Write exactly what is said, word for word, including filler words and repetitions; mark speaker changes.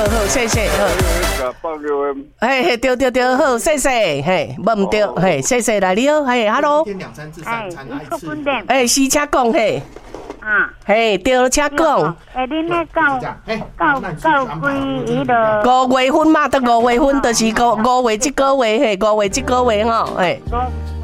Speaker 1: 好，谢谢，好。嘿嘿，对对对，好，谢谢，嘿，无唔对，嘿，谢谢来你好，嘿 ，hello。
Speaker 2: 一天两餐至三餐来一次。
Speaker 1: 哎，是请讲嘿。啊，嘿，对，请讲。
Speaker 3: 哎，恁那到到到几伊个？
Speaker 1: 五月份嘛，得五月份，就是五五月这个月，嘿，五月这个月吼，嘿。